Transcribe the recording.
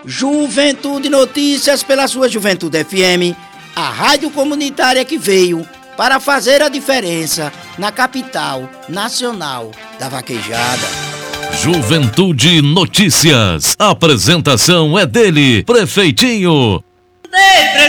Juventude Notícias pela sua Juventude FM, a rádio comunitária que veio para fazer a diferença na capital nacional da vaquejada. Juventude Notícias. A apresentação é dele, Prefeitinho.